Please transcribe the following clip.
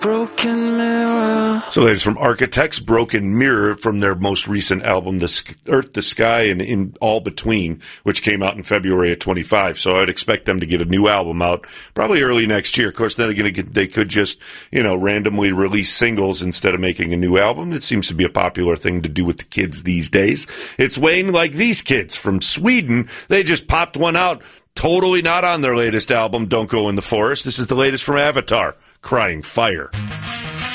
Broken Mirror. So latest from Architects, Broken Mirror, from their most recent album, The Earth, the Sky, and In All Between, which came out in February of 25. So I'd expect them to get a new album out probably early next year. Of course, then again, they could just, randomly release singles instead of making a new album. It seems to be a popular thing to do with the kids these days. It's Wayne, like these kids from Sweden. They just popped one out, totally not on their latest album, Don't Go in the Forest. This is the latest from Avatar, Crying Fire.